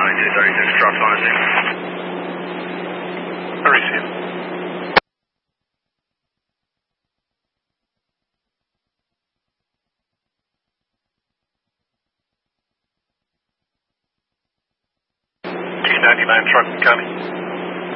9236 trucks on it. I receive. T99 truck coming.